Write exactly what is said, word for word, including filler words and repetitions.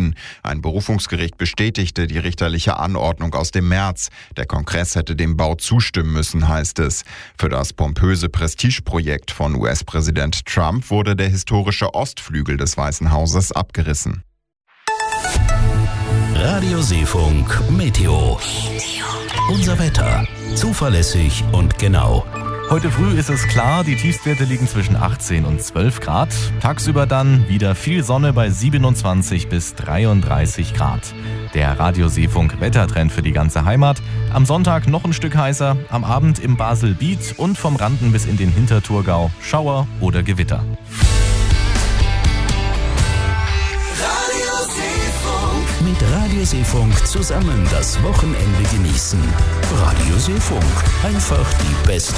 verbieten. Ein Berufungsgericht bestätigte die richterliche Anordnung aus dem März. Der Kongress hätte dem Bau zustimmen müssen, heißt es. Für das pompöse Prestigeprojekt von U S-Präsident Trump wurde der historische Ostflügel des Weißen Hauses abgerissen. Radioseefunk Meteo. Unser Wetter. Zuverlässig und genau. Heute früh ist es klar, die Tiefstwerte liegen zwischen achtzehn und zwölf Grad. Tagsüber dann wieder viel Sonne bei siebenundzwanzig bis dreiunddreißig Grad. Der Radioseefunk Wettertrend für die ganze Heimat. Am Sonntag noch ein Stück heißer, am Abend im Basel-Biet und vom Randen bis in den Hinterthurgau Schauer oder Gewitter. Mit Radioseefunk zusammen das Wochenende genießen. Radioseefunk, einfach die beste